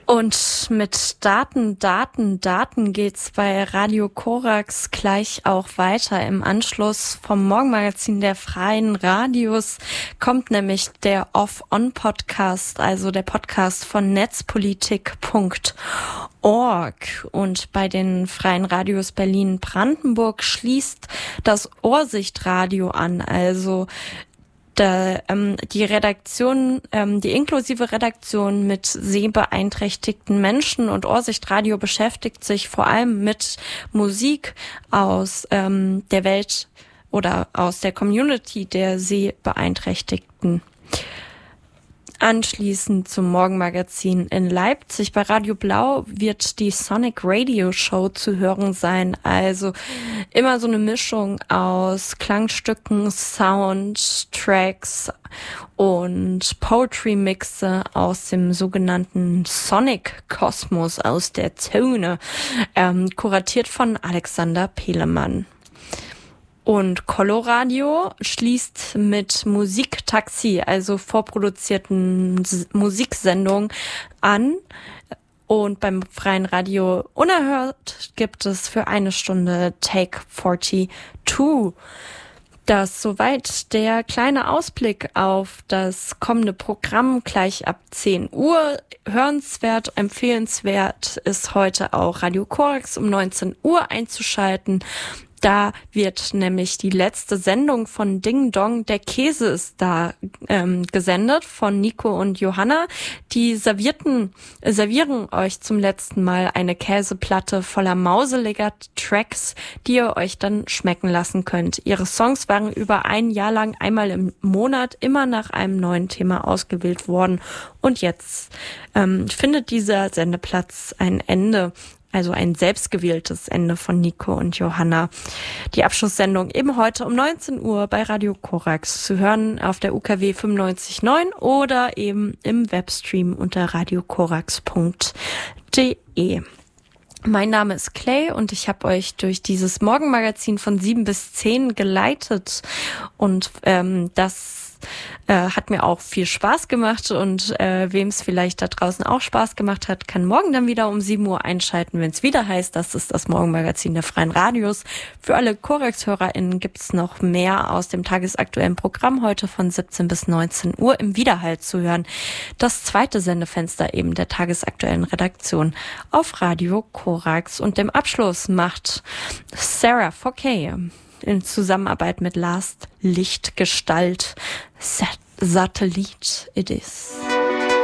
Und mit Daten geht's bei Radio Korax gleich auch weiter. Im Anschluss vom Morgenmagazin der Freien Radios kommt nämlich der Off-On-Podcast, also der Podcast von netzpolitik.org. Und bei den Freien Radios Berlin-Brandenburg schließt das Ohrsichtradio an, also die Redaktion, die inklusive Redaktion mit sehbeeinträchtigten Menschen, und Ohrsichtradio beschäftigt sich vor allem mit Musik aus der Welt oder aus der Community der Sehbeeinträchtigten. Anschließend zum Morgenmagazin in Leipzig bei Radio Blau wird die Sonic Radio Show zu hören sein. Also immer so eine Mischung aus Klangstücken, Soundtracks und Poetry-Mixe aus dem sogenannten Sonic-Kosmos, aus der Zone, kuratiert von Alexander Pelemann. Und Coloradio schließt mit Musiktaxi, also vorproduzierten Musiksendungen, an. Und beim Freien Radio Unerhört gibt es für 1 Stunde Take 42. Das soweit der kleine Ausblick auf das kommende Programm gleich ab 10 Uhr. Hörenswert, empfehlenswert ist heute auch Radio Korax um 19 Uhr einzuschalten. Da wird nämlich die letzte Sendung von Ding Dong, der Käse ist da, gesendet von Nico und Johanna. Die servieren euch zum letzten Mal eine Käseplatte voller mauseliger Tracks, die ihr euch dann schmecken lassen könnt. Ihre Songs waren über ein Jahr lang einmal im Monat immer nach einem neuen Thema ausgewählt worden. Und jetzt findet dieser Sendeplatz ein Ende. Also ein selbstgewähltes Ende von Nico und Johanna. Die Abschlusssendung eben heute um 19 Uhr bei Radio Korax zu hören auf der UKW 95.9 oder eben im Webstream unter radiokorax.de. Mein Name ist Clay und ich habe euch durch dieses Morgenmagazin von 7 bis 10 geleitet, und das hat mir auch viel Spaß gemacht, und wem es vielleicht da draußen auch Spaß gemacht hat, kann morgen dann wieder um 7 Uhr einschalten, wenn es wieder heißt, das ist das Morgenmagazin der Freien Radios. Für alle Korax-HörerInnen gibt's noch mehr aus dem tagesaktuellen Programm heute von 17 bis 19 Uhr im Wiederhalt zu hören. Das zweite Sendefenster eben der tagesaktuellen Redaktion auf Radio Korax. Und im Abschluss macht Sarah 4K in Zusammenarbeit mit Last Lichtgestalt Satellit It Is.